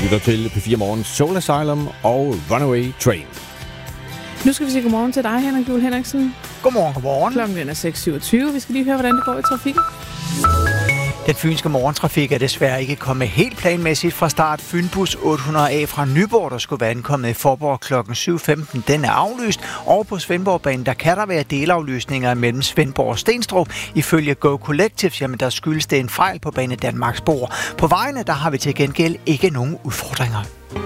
lytter til P4 Morgens Soul Asylum og Runaway Train. Nu skal vi sige godmorgen til dig, Henrik Juhl Henriksen. Godmorgen. Klokken er 6.27. Vi skal lige høre, hvordan det går i trafikken. Den fynske morgentrafik er desværre ikke kommet helt planmæssigt fra start. Fynbus 800A fra Nyborg, der skulle være ankommet i Faaborg kl. 7.15, den er aflyst. Og på Svendborgbanen, der kan der være delaflysninger mellem Svendborg og Stenstrup. Ifølge Go Collective, jamen der skyldes det en fejl på Bane Danmarks spor. På vejene, der har vi til gengæld ikke nogen udfordringer.